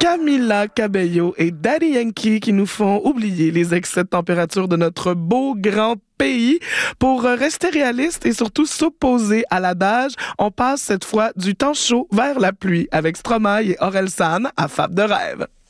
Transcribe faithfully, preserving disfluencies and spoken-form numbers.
Camila Cabello et Daddy Yankee qui nous font oublier les excès de température de notre beau grand pays. Pour rester réaliste et surtout s'opposer à l'adage, on passe cette fois du temps chaud vers la pluie avec Stromae et Orelsan à Fable de rêve.